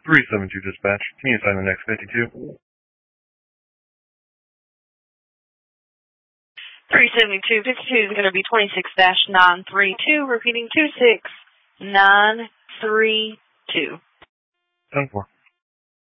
372 dispatch. Can you assign the next 52? 372, 52 is going to be 26-932, repeating 26932. 10-4.